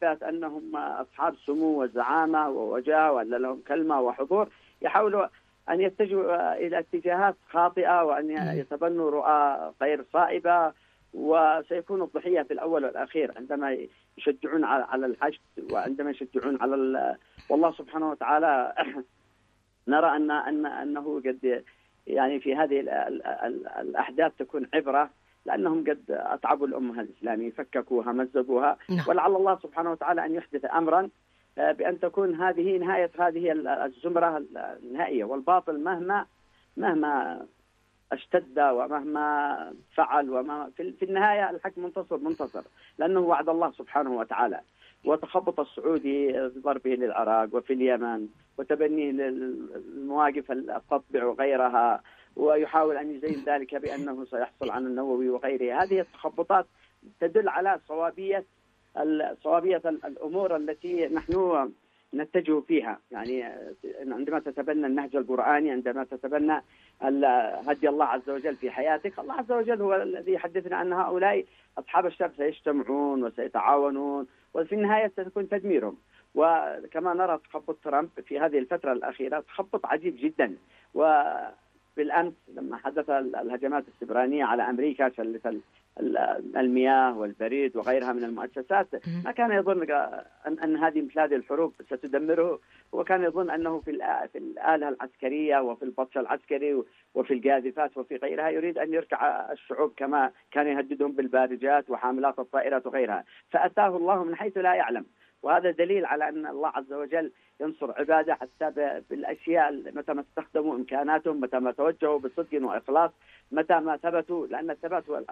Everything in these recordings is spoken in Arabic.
إثبات أنهم أصحاب سمو وزعامة ووجاهة وأن لهم كلمة وحضور، يحاولوا أن يتجهوا إلى اتجاهات خاطئة وأن يتبنوا رؤى غير صائبة، وسيكون الضحية في الأول والأخير عندما يشجعون على الحشد وعندما يشجعون على والله سبحانه وتعالى. نرى أنه قد يعني في هذه الأحداث تكون عبرة، لأنهم قد أتعبوا الأمة الإسلامية، فككوها مزقوها، ولعل الله سبحانه وتعالى أن يحدث أمرا بأن تكون هذه نهاية هذه الزمرة النهائية. والباطل مهما اشتد ومهما فعل في النهاية الحق منتصر، لأنه وعد الله سبحانه وتعالى. وتخبط السعودي في ضربه للعراق وفي اليمن وتبنيه للمواقف التطبع وغيرها، ويحاول أن يزين ذلك بأنه سيحصل على النووي وغيره. هذه التخبطات تدل على صوابية الأمور التي نحن نتجه فيها. يعني عندما تتبنى النهج القرآني، عندما تتبنى هدي الله عز وجل في حياتك، الله عز وجل هو الذي يحدثنا أن هؤلاء أصحاب الشر سيجتمعون وسيتعاونون، وفي النهاية سيكون تدميرهم. وكما نرى تخبط ترامب في هذه الفترة الأخيرة تخبط عجيب جدا. وبالأمس لما حدث الهجمات السبرانية على أمريكا، شلت المياه والبريد وغيرها من المؤسسات، ما كان يظن أن مثل هذه الحروب ستدمره. وكان يظن أنه في الآلة العسكرية وفي البطش العسكري وفي القاذفات وفي غيرها يريد أن يركع الشعوب كما كان يهددهم بالبارجات وحاملات الطائرات وغيرها، فأتاه الله من حيث لا يعلم. وهذا دليل على أن الله عز وجل ينصر عباده حتى بالأشياء متى ما استخدموا إمكاناتهم، متى ما توجهوا بصدق وإخلاص، متى ما ثبتوا، لأن الثبات هو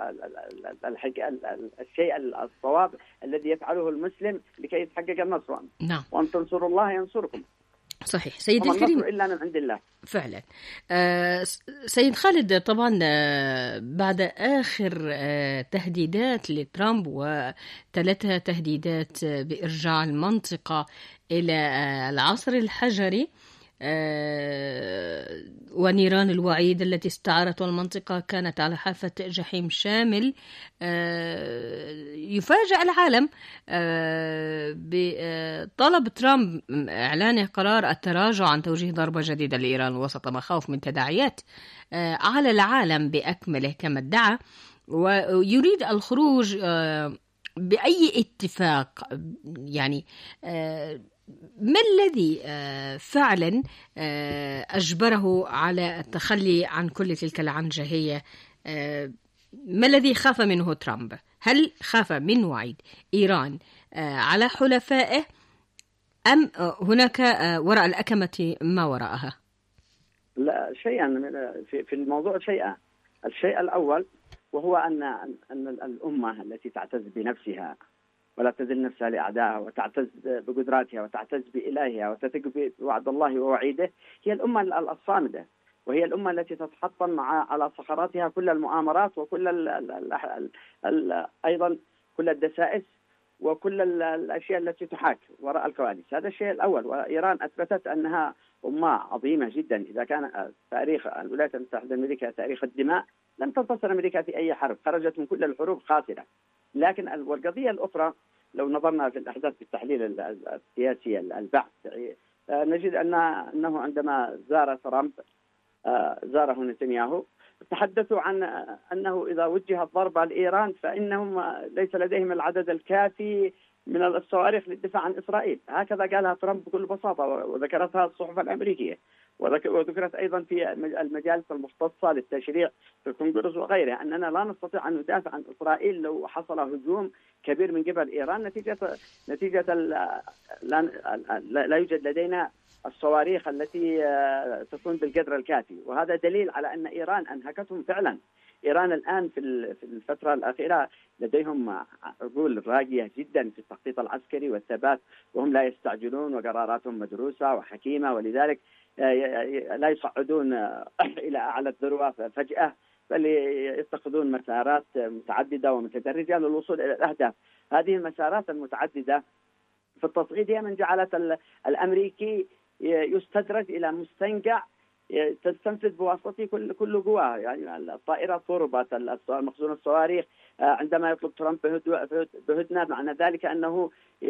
الشيء الصواب الذي يفعله المسلم لكي يتحقق النصر. نعم. وأن تنصروا الله ينصركم. صحيح سيد الكريم، إلا من عند الله فعلا. سيد خالد، طبعا بعد آخر تهديدات لترامب وتلتها تهديدات بإرجاع المنطقة إلى العصر الحجري ونيران الوعيد التي استعارت المنطقة كانت على حافة جحيم شامل، يفاجأ العالم بطلب ترامب إعلان قرار التراجع عن توجيه ضربة جديدة لإيران وسط مخاوف من تداعيات على العالم بأكمله كما ادعى، ويريد الخروج بأي اتفاق. يعني ما الذي فعلا أجبره على التخلي عن كل تلك العنجهية؟ ما الذي خاف منه ترامب؟ هل خاف من وعيد إيران على حلفائه أم هناك وراء الأكمة ما وراءها؟ لا، شيئا في الموضوع. الشيء الأول وهو أن الأمة التي تعتز بنفسها ولا تذل نفسها لأعدائها وتعتز بقدراتها وتعتز بإلهها وتثق بوعد الله ووعيده هي الأمة الصامدة، وهي الأمة التي تتحطم على صخراتها كل المؤامرات وكل أيضا كل الدسائس وكل الأشياء التي تحاك وراء الكواليس. هذا الشيء الأول. وإيران أثبتت أنها أمة عظيمة جدا. إذا كان تاريخ الولايات المتحدة الأمريكية تاريخ الدماء، لم تنتصر أمريكا في أي حرب، خرجت من كل الحروب خاسرة. لكن والقضية الأخرى لو نظرنا في الأحداث بالتحليل السياسي البحث، نجد أنه عندما زار ترامب زاره نتنياهو، تحدثوا عن أنه إذا وجهت ضربة لإيران فإنهم ليس لديهم العدد الكافي من الصواريخ للدفاع عن إسرائيل. هكذا قالها ترامب بكل بساطة، وذكرتها الصحف الأمريكية، وذكرت أيضا في المجالس المختصة للتشريع في الكونغرس وغيرها، أننا لا نستطيع أن ندافع عن إسرائيل لو حصل هجوم كبير من قبل إيران نتيجة لا يوجد لدينا الصواريخ التي تكون بالقدر الكافي. وهذا دليل على أن إيران أنهكتهم فعلا. إيران الآن في الفترة الأخيرة لديهم عقول راقية جدا في التخطيط العسكري والثبات، وهم لا يستعجلون وقراراتهم مدروسة وحكيمة، ولذلك لا يصعدون إلى أعلى الذروة فجأة، بل يتخذون مسارات متعددة ومتدرجة للوصول إلى الأهداف. هذه المسارات المتعددة في التصعيد هي من جعلت الأمريكي يستدرج إلى مستنقع تستنفذ بواسطته كل قواه. يعني الطائرات ضربت، مخزون الصواريخ عندما يطلب ترامب بهدنة، معنى ذلك أنه